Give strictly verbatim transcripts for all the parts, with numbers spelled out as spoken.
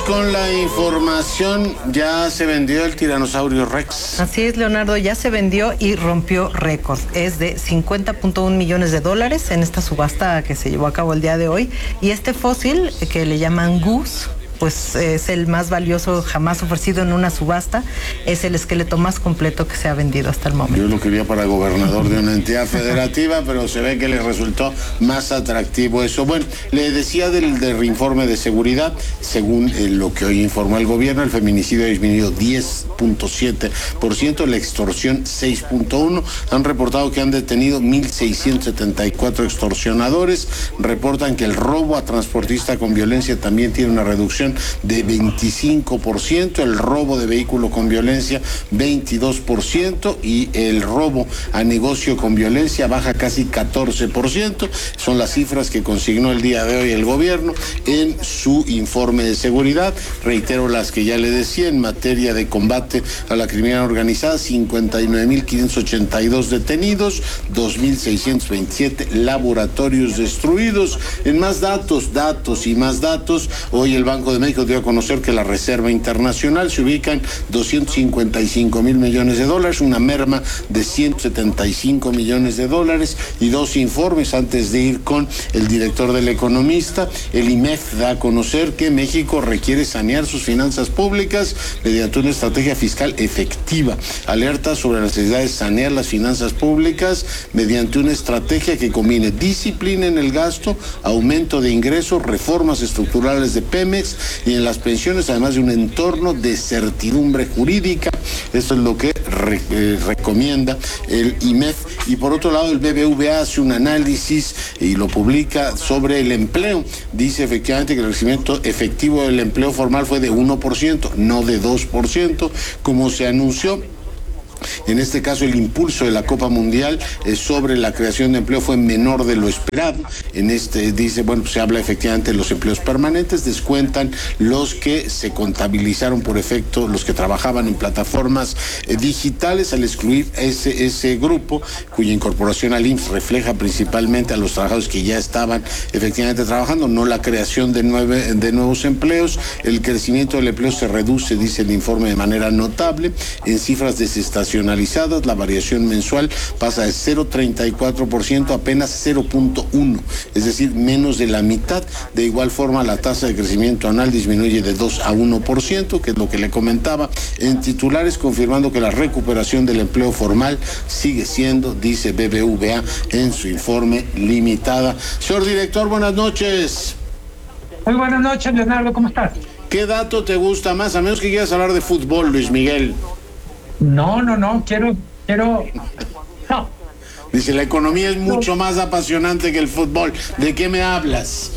con la información. Ya se vendió el tiranosaurio Rex. Así es, Leonardo, ya se vendió y rompió récord. Es de cincuenta punto uno millones de dólares en esta subasta que se llevó a cabo el día de hoy. Y este fósil, que le llaman Goose, pues es el más valioso jamás ofrecido en una subasta. Es el esqueleto más completo que se ha vendido hasta el momento. Yo lo quería para gobernador de una entidad federativa, pero se ve que le resultó más atractivo eso. Bueno, le decía del, del informe de seguridad, según eh, lo que hoy informó el gobierno, el feminicidio ha disminuido diez punto siete por ciento, la extorsión seis punto uno por ciento. Han reportado que han detenido mil seiscientos setenta y cuatro extorsionadores. Reportan que el robo a transportista con violencia también tiene una reducción de veinticinco por ciento, el robo de vehículo con violencia veintidós por ciento y el robo a negocio con violencia baja casi catorce por ciento. Son las cifras que consignó el día de hoy el gobierno en su informe de seguridad. Reitero las que ya le decía en materia de combate a la criminalidad organizada: cincuenta y nueve mil quinientos ochenta y dos detenidos, dos mil seiscientos veintisiete laboratorios destruidos. En más datos, datos y más datos, hoy el Banco de México dio a conocer que la Reserva Internacional se ubica en doscientos cincuenta y cinco mil millones de dólares, una merma de ciento setenta y cinco millones de dólares. Y dos informes antes de ir con el director del Economista. El I M E F da a conocer que México requiere sanear sus finanzas públicas mediante una estrategia fiscal efectiva. Alerta sobre la necesidad de sanear las finanzas públicas mediante una estrategia que combine disciplina en el gasto, aumento de ingresos, reformas estructurales de Pemex y en las pensiones, además de un entorno de certidumbre jurídica. Esto es lo que re, eh, recomienda el I M E F. Y por otro lado, el B B V A hace un análisis y lo publica sobre el empleo. Dice efectivamente que el crecimiento efectivo del empleo formal fue de uno por ciento, no de dos por ciento, como se anunció. En este caso, el impulso de la Copa Mundial eh, sobre la creación de empleo fue menor de lo esperado. En este dice, bueno, pues se habla efectivamente de los empleos permanentes, descuentan los que se contabilizaron por efecto, los que trabajaban en plataformas eh, digitales, al excluir ese, ese grupo, cuya incorporación al I M S S refleja principalmente a los trabajadores que ya estaban efectivamente trabajando, no la creación de, nueve, de nuevos empleos. El crecimiento del empleo se reduce, dice el informe, de manera notable. En cifras desestacionalizadas, la variación mensual pasa de cero punto treinta y cuatro por ciento a apenas cero punto uno por ciento, es decir, menos de la mitad. De igual forma, la tasa de crecimiento anual disminuye de dos a uno por ciento, que es lo que le comentaba en titulares, confirmando que la recuperación del empleo formal sigue siendo, dice B B V A en su informe, limitada. Señor director, buenas noches. Muy buenas noches, Leonardo, ¿cómo estás? ¿Qué dato te gusta más? A menos que quieras hablar de fútbol, Luis Miguel. No, no, no, quiero, quiero, no. Dice, la economía es mucho más apasionante que el fútbol. ¿De qué me hablas?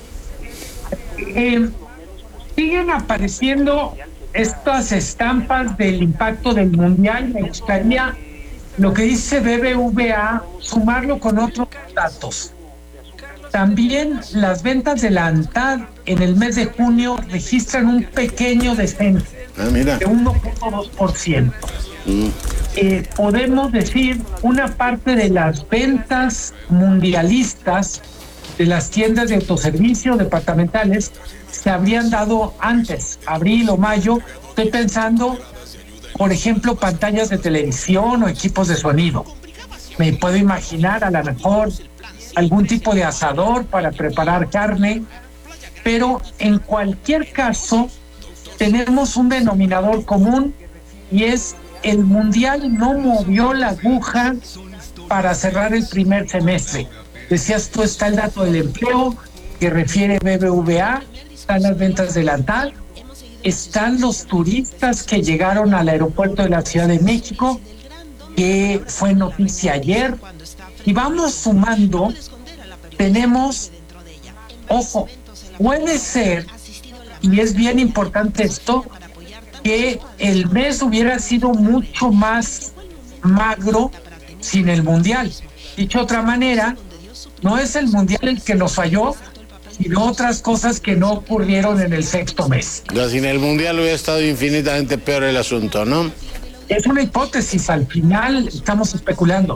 Eh, siguen apareciendo estas estampas del impacto del Mundial. Me gustaría, lo que dice B B V A, sumarlo con otros datos. También las ventas de la ANTAD en el mes de junio registran un pequeño descenso ah, mira. de uno punto dos por ciento. Mm. Eh, podemos decir, una parte de las ventas mundialistas de las tiendas de autoservicio departamentales se habrían dado antes, abril o mayo. Estoy pensando, por ejemplo, pantallas de televisión o equipos de sonido. Me puedo imaginar a lo mejor algún tipo de asador para preparar carne, pero en cualquier caso tenemos un denominador común y es el Mundial no movió la aguja para cerrar el primer semestre. Decías tú, está el dato del empleo que refiere B B V A, están las ventas de la ANTAD, están los turistas que llegaron al aeropuerto de la Ciudad de México, que fue noticia ayer, y vamos sumando, tenemos, ojo, puede ser, y es bien importante esto, que el mes hubiera sido mucho más magro sin el Mundial. Dicho de otra manera, no es el Mundial el que nos falló, sino otras cosas que no ocurrieron en el sexto mes. Ya, sin el Mundial hubiera estado infinitamente peor el asunto, ¿no? Es una hipótesis, al final estamos especulando.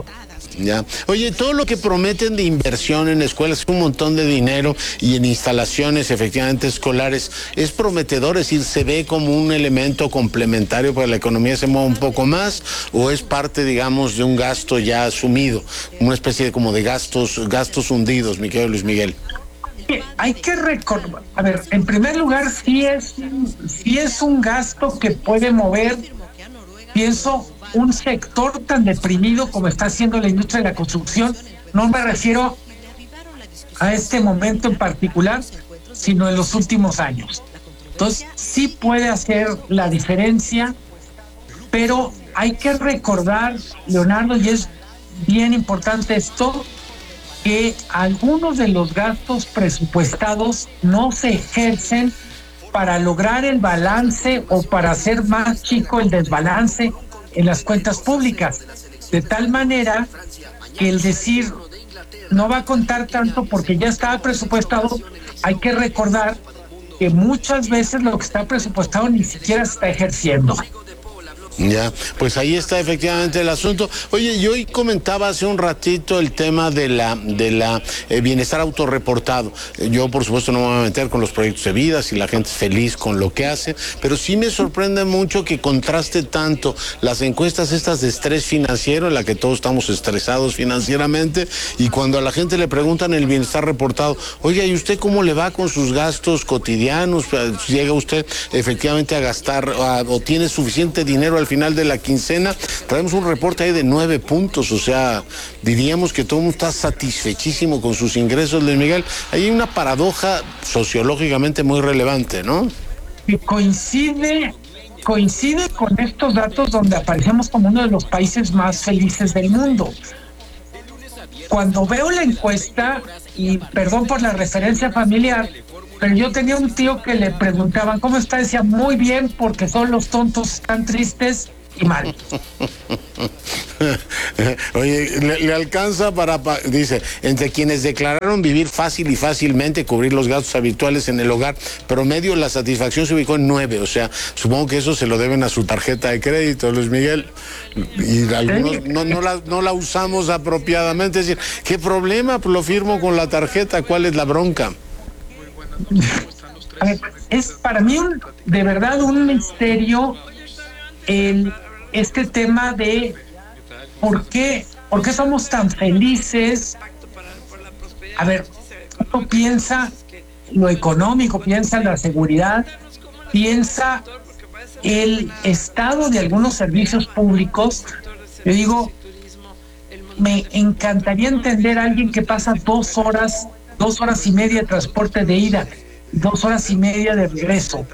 Ya. Oye, todo lo que prometen de inversión en escuelas es un montón de dinero y en instalaciones efectivamente escolares es prometedor, es decir, se ve como un elemento complementario para que la economía se mueva un poco más, o es parte, digamos, de un gasto ya asumido, una especie de como de gastos, gastos hundidos, mi querido Luis Miguel. Hay que recordar, a ver, en primer lugar, sí es, sí es un gasto que puede mover, pienso, un sector tan deprimido como está haciendo la industria de la construcción. No me refiero a este momento en particular, sino en los últimos años. Entonces, sí puede hacer la diferencia, pero hay que recordar, Leonardo, y es bien importante esto, que algunos de los gastos presupuestados no se ejercen para lograr el balance o para hacer más chico el desbalance en las cuentas públicas, de tal manera que el decir no va a contar tanto porque ya estaba presupuestado, hay que recordar que muchas veces lo que está presupuestado ni siquiera se está ejerciendo. Ya, pues ahí está efectivamente el asunto. Oye, yo hoy comentaba hace un ratito el tema de la de la eh, bienestar autorreportado. Yo, por supuesto, no me voy a meter con los proyectos de vida, si la gente es feliz con lo que hace, pero sí me sorprende mucho que contraste tanto las encuestas estas de estrés financiero, en la que todos estamos estresados financieramente, y cuando a la gente le preguntan el bienestar reportado, oiga, ¿y usted cómo le va con sus gastos cotidianos? ¿Llega usted efectivamente a gastar a, o tiene suficiente dinero al final de la quincena? Traemos un reporte ahí de nueve puntos, o sea, diríamos que todo el mundo está satisfechísimo con sus ingresos, Luis Miguel. Hay una paradoja sociológicamente muy relevante, ¿no? Que coincide, coincide con estos datos donde aparecemos como uno de los países más felices del mundo. Cuando veo la encuesta, y perdón por la referencia familiar, pero yo tenía un tío que le preguntaban ¿cómo está? Decía, muy bien, porque son los tontos tan tristes y mal. Oye, le, le alcanza para, pa, dice, entre quienes declararon vivir fácil y fácilmente cubrir los gastos habituales en el hogar, promedio la satisfacción se ubicó en nueve, o sea, supongo que eso se lo deben a su tarjeta de crédito, Luis Miguel, y algunos no, no, la, no la usamos apropiadamente, es decir, ¿qué problema? Pues lo firmo con la tarjeta, ¿cuál es la bronca? A ver, es para mí un, de verdad un misterio el, este tema de por qué, por qué somos tan felices. A ver, uno piensa lo económico, piensa la seguridad, piensa el estado de algunos servicios públicos. Yo digo, me encantaría entender a alguien que pasa dos horas dos horas y media de transporte de ida, dos horas y media de regreso.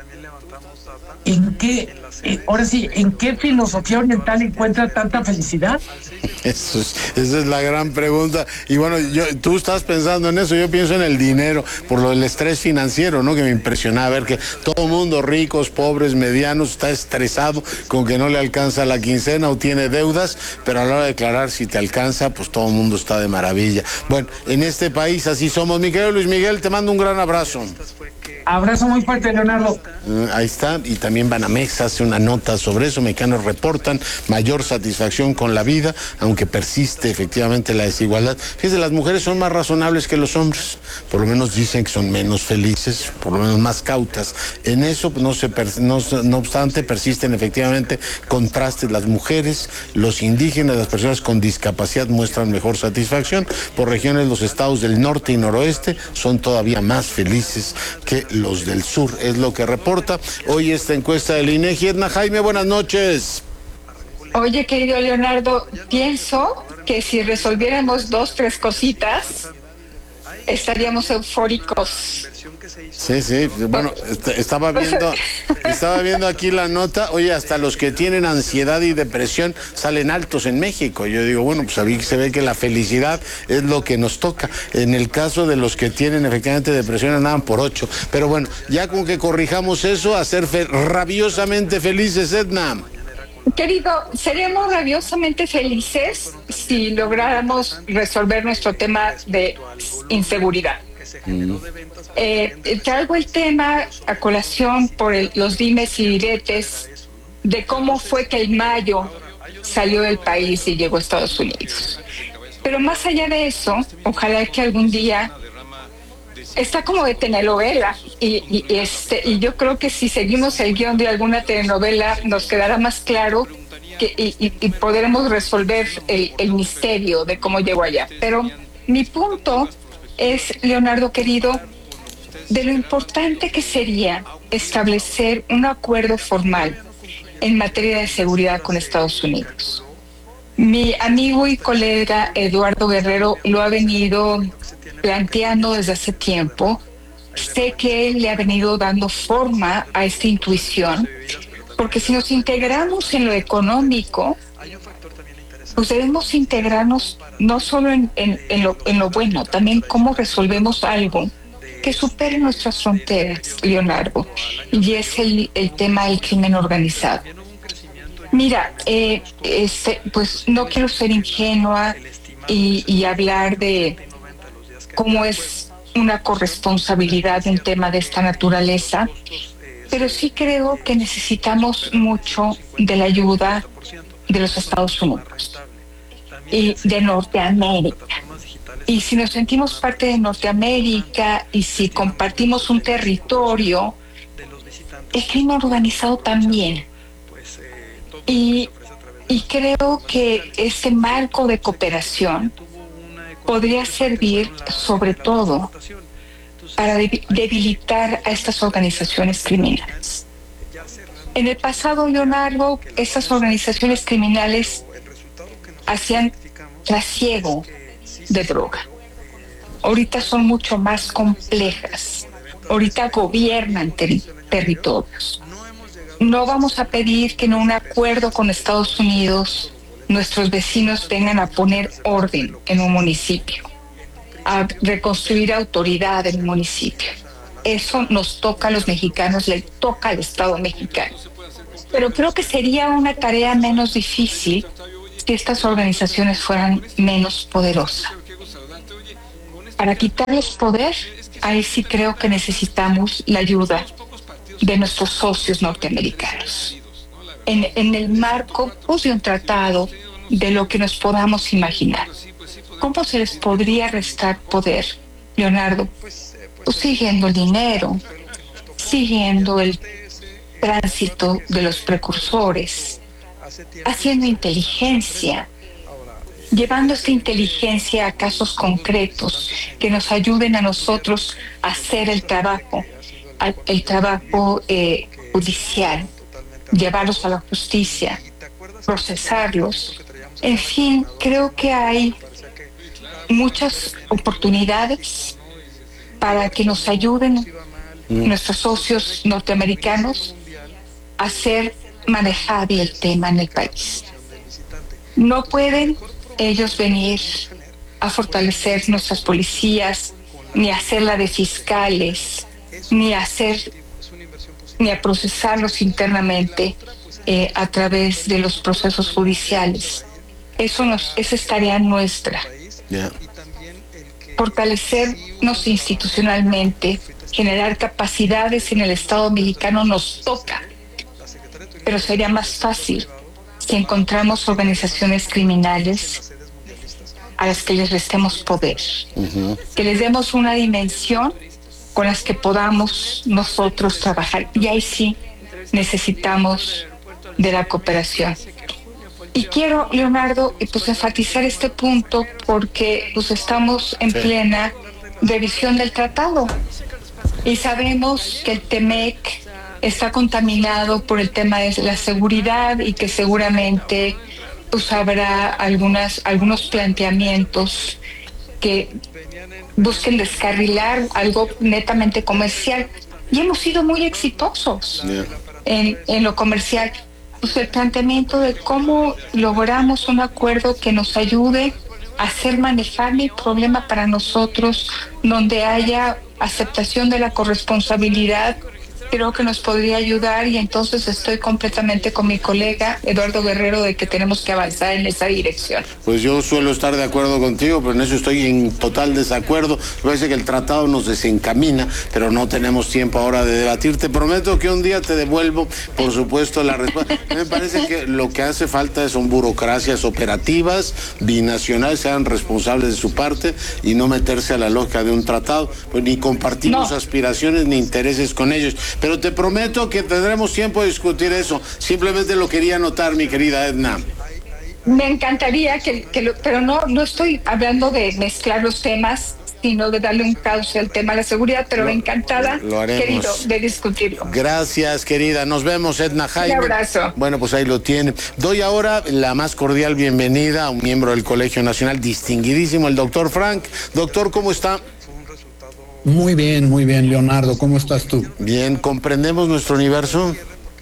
¿En qué, eh, ahora sí, en qué filosofía oriental encuentra tanta felicidad? Eso es, esa es la gran pregunta. Y bueno, yo, tú estás pensando en eso, yo pienso en el dinero, por lo del estrés financiero, ¿no? Que me impresionaba ver que todo el mundo, ricos, pobres, medianos, está estresado con que no le alcanza la quincena o tiene deudas, pero a la hora de declarar si te alcanza, pues todo el mundo está de maravilla. Bueno, en este país así somos. Mi querido Luis Miguel, te mando un gran abrazo. Abrazo muy fuerte, Leonardo. Uh, ahí está, y también Banamex hace una nota sobre eso. Mexicanos reportan mayor satisfacción con la vida, aunque persiste efectivamente la desigualdad. Fíjense, las mujeres son más razonables que los hombres, por lo menos dicen que son menos felices, por lo menos más cautas. En eso, no, se no, no obstante, persisten efectivamente contrastes. Las mujeres, los indígenas, las personas con discapacidad muestran mejor satisfacción. Por regiones, los estados del norte y noroeste son todavía más felices que los del sur, es lo que reporta hoy esta encuesta del INEGI. Edna Jaime, buenas noches. Oye, querido Leonardo, pienso que si resolviéramos dos, tres cositas, estaríamos eufóricos. Sí, sí, bueno, estaba viendo, estaba viendo aquí la nota, oye, hasta los que tienen ansiedad y depresión salen altos en México. Yo digo, bueno, pues aquí se ve que la felicidad es lo que nos toca. En el caso de los que tienen efectivamente depresión andaban por ocho. Pero bueno, ya con que corrijamos eso, a ser fe- rabiosamente felices, Edna. Querido, seríamos rabiosamente felices si lográramos resolver nuestro tema de inseguridad. Mm. Eh, traigo el tema a colación por el, los dimes y diretes de cómo fue que el Mayo salió del país y llegó a Estados Unidos. Pero más allá de eso, ojalá que algún día está como de telenovela y, y, este, y yo creo que si seguimos el guión de alguna telenovela nos quedará más claro que, y, y, y podremos resolver el, el misterio de cómo llegó allá. Pero mi punto es, Leonardo querido, de lo importante que sería establecer un acuerdo formal en materia de seguridad con Estados Unidos. Mi amigo y colega Eduardo Guerrero lo ha venido planteando desde hace tiempo. Sé que él le ha venido dando forma a esta intuición, porque si nos integramos en lo económico, pues debemos integrarnos no solo en, en, en, lo, en lo bueno, también cómo resolvemos algo que supere nuestras fronteras, Leonardo, y es el, el tema del crimen organizado. Mira, eh, este, pues no quiero ser ingenua y, y hablar de cómo es una corresponsabilidad de un tema de esta naturaleza, pero sí creo que necesitamos mucho de la ayuda de los Estados Unidos y de Norteamérica. Y si nos sentimos parte de Norteamérica y si compartimos un territorio, el crimen organizado también. Y, y creo que ese marco de cooperación podría servir sobre todo para debilitar a estas organizaciones criminales. En el pasado, Leonardo, estas organizaciones criminales hacían trasiego de droga. Ahorita son mucho más complejas. Ahorita gobiernan ter- territorios. No vamos a pedir que en un acuerdo con Estados Unidos nuestros vecinos vengan a poner orden en un municipio, a reconstruir autoridad en un municipio. Eso nos toca a los mexicanos, le toca al Estado mexicano. Pero creo que sería una tarea menos difícil si estas organizaciones fueran menos poderosas. Para quitarles poder, ahí sí creo que necesitamos la ayuda de nuestros socios norteamericanos. En, en el marco pues, de un tratado de lo que nos podamos imaginar. ¿Cómo se les podría restar poder, Leonardo? Pues siguiendo el dinero, siguiendo el tránsito de los precursores, haciendo inteligencia, llevando esta inteligencia a casos concretos que nos ayuden a nosotros a hacer el trabajo, el trabajo eh, judicial, llevarlos a la justicia, procesarlos. En fin, creo que hay muchas oportunidades para que nos ayuden mm. nuestros socios norteamericanos a hacer manejable el tema en el país. No pueden ellos venir a fortalecer nuestras policías, ni hacerla de fiscales, ni hacer, ni a procesarlos internamente eh, a través de los procesos judiciales. Eso nos, esa es tarea nuestra. Yeah. Fortalecernos institucionalmente, generar capacidades en el Estado mexicano nos toca, pero sería más fácil si encontramos organizaciones criminales a las que les restemos poder, uh-huh. que les demos una dimensión con las que podamos nosotros trabajar. Y ahí sí necesitamos de la cooperación. Y quiero, Leonardo, pues enfatizar este punto porque pues estamos en sí. plena revisión del tratado y sabemos que el T-M E C está contaminado por el tema de la seguridad y que seguramente pues habrá algunas algunos planteamientos que busquen descarrilar algo netamente comercial y hemos sido muy exitosos yeah. en, en lo comercial. Pues el planteamiento de cómo logramos un acuerdo que nos ayude a hacer manejable el problema para nosotros, donde haya aceptación de la corresponsabilidad creo que nos podría ayudar y entonces estoy completamente con mi colega Eduardo Guerrero de que tenemos que avanzar en esa dirección. Pues yo suelo estar de acuerdo contigo, pero en eso estoy en total desacuerdo. Me parece que el tratado nos desencamina, pero no tenemos tiempo ahora de debatir. Te prometo que un día te devuelvo, por supuesto, la respuesta. Me parece que lo que hace falta son burocracias operativas, binacionales, sean responsables de su parte y no meterse a la lógica de un tratado, pues ni compartimos no. aspiraciones ni intereses con ellos. Pero te prometo que tendremos tiempo de discutir eso. Simplemente lo quería anotar, mi querida Edna. Me encantaría que, que lo, pero no, no estoy hablando de mezclar los temas, sino de darle un cauce al tema de la seguridad, pero lo, encantada, lo querido, de discutirlo. Gracias, querida. Nos vemos, Edna Jaime. Un abrazo. Bueno, pues ahí lo tiene. Doy ahora la más cordial bienvenida a un miembro del Colegio Nacional, distinguidísimo, el doctor Frank. Doctor, ¿cómo está? Muy bien, muy bien, Leonardo. ¿Cómo estás tú? Bien, ¿comprendemos nuestro universo?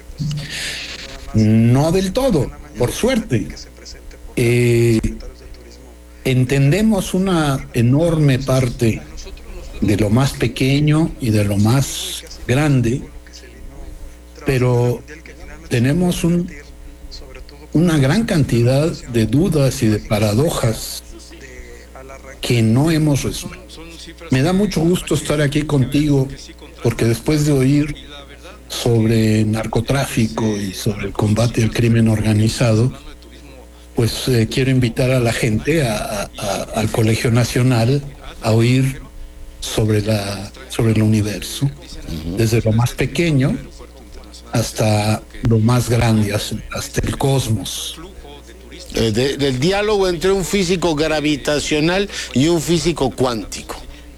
No del todo, por suerte. Eh, entendemos una enorme parte de lo más pequeño y de lo más grande, pero tenemos un, una gran cantidad de dudas y de paradojas que no hemos resuelto. Me da mucho gusto estar aquí contigo, porque después de oír sobre narcotráfico y sobre el combate al crimen organizado, pues eh, quiero invitar a la gente, a, a, al Colegio Nacional, a oír sobre, la, sobre el universo, uh-huh. desde lo más pequeño hasta lo más grande, hasta el cosmos. Eh, de, del diálogo entre un físico gravitacional y un físico cuántico.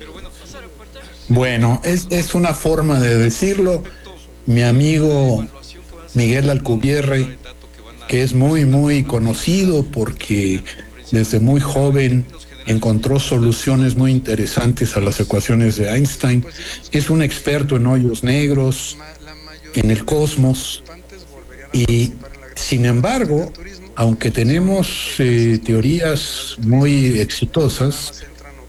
Bueno, es, es una forma de decirlo. Mi amigo Miguel Alcubierre, que es muy, muy conocido porque desde muy joven encontró soluciones muy interesantes a las ecuaciones de Einstein, es un experto en hoyos negros, en el cosmos, y sin embargo, aunque tenemos eh, teorías muy exitosas,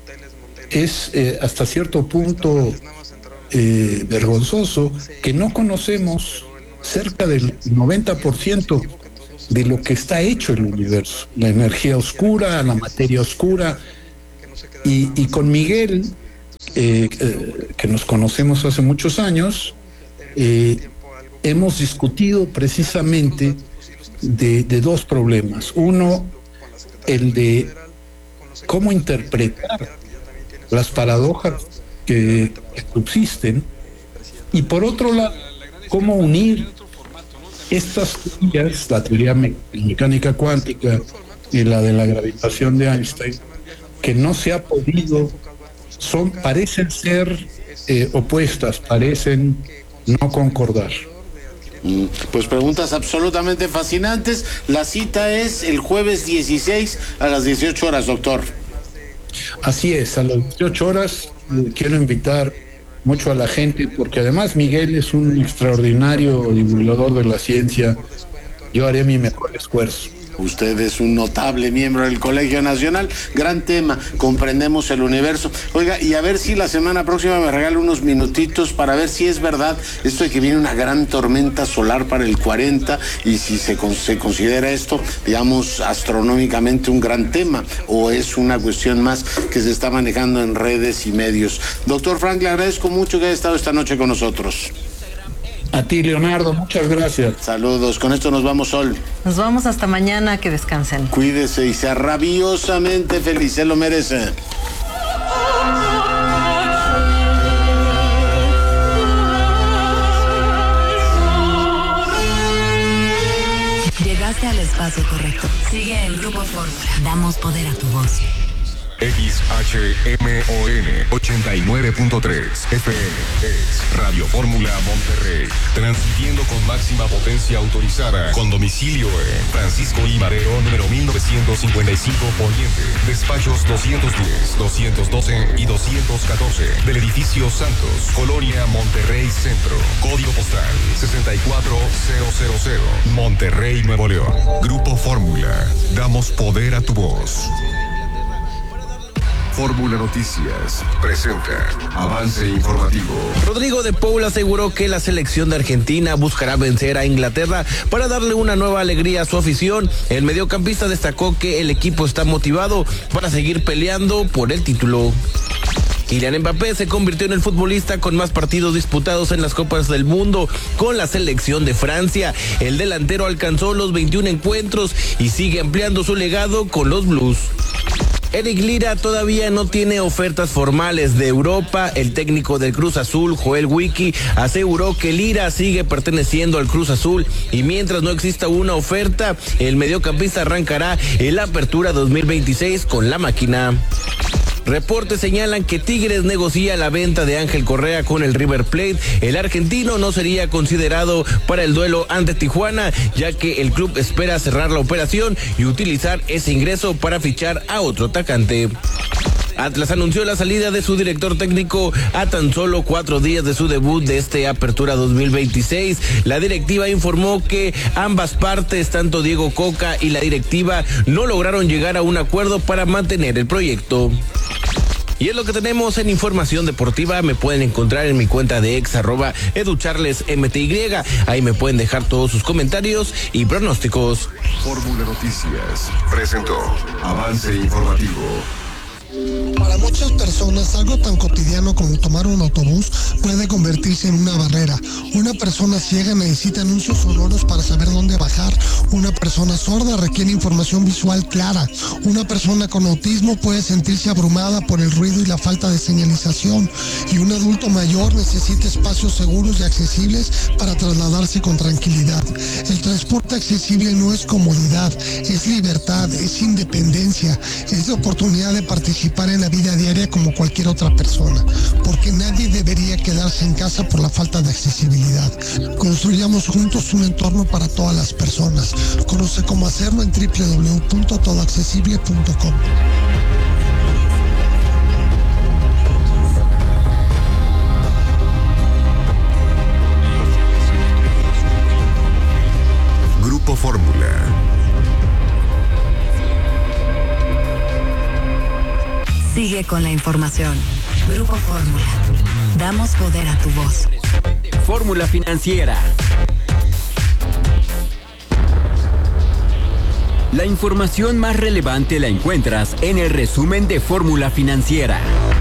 es eh, hasta cierto punto eh, vergonzoso que no conocemos cerca del noventa por ciento de lo que está hecho el universo, la energía oscura, la materia oscura. Y, y con Miguel, eh, eh, que nos conocemos hace muchos años, eh, hemos discutido precisamente de, de dos problemas. Uno, el de cómo interpretar las paradojas que, que subsisten, y por otro lado, cómo unir estas teorías, la teoría me- mecánica cuántica y la de la gravitación de Einstein, que no se ha podido, son, parecen ser eh, opuestas, parecen no concordar. Pues preguntas absolutamente fascinantes. La cita es el jueves dieciséis a las dieciocho horas, doctor. Así es, a las dieciocho horas eh, quiero invitar mucho a la gente, porque además Miguel es un extraordinario divulgador de la ciencia. Yo haré mi mejor esfuerzo. Usted es un notable miembro del Colegio Nacional. Gran tema, comprendemos el universo. Oiga, y a ver si la semana próxima me regala unos minutitos para ver si es verdad esto de que viene una gran tormenta solar para el cuarenta, y si se, se considera esto, digamos, astronómicamente un gran tema, o es una cuestión más que se está manejando en redes y medios. Doctor Frank, le agradezco mucho que haya estado esta noche con nosotros. A ti, Leonardo, muchas gracias. Saludos, con esto nos vamos, Sol. Nos vamos hasta mañana, que descansen. Cuídese y sea rabiosamente feliz, se lo merece. Llegaste al espacio correcto. Sigue el Grupo Fórmula. Damos poder a tu voz. X H M O N ochenta y nueve punto tres F M es Radio Fórmula Monterrey, transmitiendo con máxima potencia autorizada, con domicilio en Francisco I. Madero, número mil novecientos cincuenta y cinco Poniente, despachos doscientos diez, doscientos doce y doscientos catorce, del edificio Santos, Colonia Monterrey Centro, código postal sesenta y cuatro mil, Monterrey, Nuevo León. Grupo Fórmula, damos poder a tu voz. Fórmula Noticias presenta Avance Informativo. Rodrigo de Paul aseguró que la selección de Argentina buscará vencer a Inglaterra para darle una nueva alegría a su afición. El mediocampista destacó que el equipo está motivado para seguir peleando por el título. Kylian Mbappé se convirtió en el futbolista con más partidos disputados en las Copas del Mundo con la selección de Francia. El delantero alcanzó los veintiún encuentros y sigue ampliando su legado con los Blues. Eric Lira todavía no tiene ofertas formales de Europa. El técnico del Cruz Azul, Joel Wiki, aseguró que Lira sigue perteneciendo al Cruz Azul y mientras no exista una oferta, el mediocampista arrancará en la Apertura dos mil veintiséis con la máquina. Reportes señalan que Tigres negocia la venta de Ángel Correa con el River Plate. El argentino no sería considerado para el duelo ante Tijuana, ya que el club espera cerrar la operación y utilizar ese ingreso para fichar a otro atacante. Atlas anunció la salida de su director técnico a tan solo cuatro días de su debut de este Apertura dos mil veintiséis. La directiva informó que ambas partes, tanto Diego Coca y la directiva, no lograron llegar a un acuerdo para mantener el proyecto. Y es lo que tenemos en información deportiva. Me pueden encontrar en mi cuenta de ex arroba educharlesmty. Ahí me pueden dejar todos sus comentarios y pronósticos. Fórmula Noticias presentó Avance Informativo. Para muchas personas, algo tan cotidiano como tomar un autobús puede convertirse en una barrera. Una persona ciega necesita anuncios sonoros para saber dónde bajar. Una persona sorda requiere información visual clara. Una persona con autismo puede sentirse abrumada por el ruido y la falta de señalización. Y un adulto mayor necesita espacios seguros y accesibles para trasladarse con tranquilidad. El transporte accesible no es comodidad, es libertad, es independencia, es la oportunidad de participar en la vida diaria como cualquier otra persona, porque nadie debería quedarse en casa por la falta de accesibilidad. Construyamos juntos un entorno para todas las personas. Conoce cómo hacerlo en doble u doble u doble u punto todo accesible punto com. Grupo Fórmula. Sigue con la información. Grupo Fórmula. Damos poder a tu voz. Fórmula Financiera. La información más relevante la encuentras en el resumen de Fórmula Financiera.